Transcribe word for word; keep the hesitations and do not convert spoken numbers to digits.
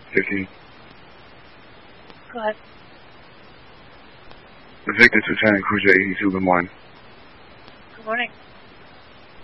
fifteen. Go ahead. Victor to Lieutenant Cruiser eighty-two, good morning. Good morning.